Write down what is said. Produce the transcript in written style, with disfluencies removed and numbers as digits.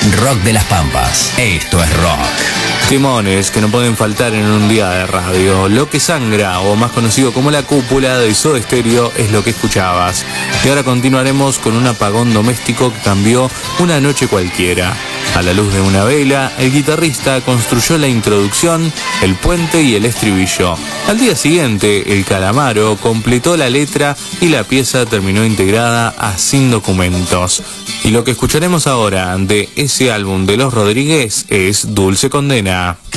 rock de las Pampas. Esto es rock. Timones que no pueden faltar en un día de radio. Lo que sangra, o más conocido como La Cúpula de Soda Stereo, es lo que escuchabas. Y ahora continuaremos con un apagón doméstico que cambió una noche cualquiera. A la luz de una vela, el guitarrista construyó la introducción, el puente y el estribillo. Al día siguiente, el calamaro completó la letra y la pieza terminó integrada a Sin Documentos. Y lo que escucharemos ahora de ese álbum de Los Rodríguez es Dulce Condena.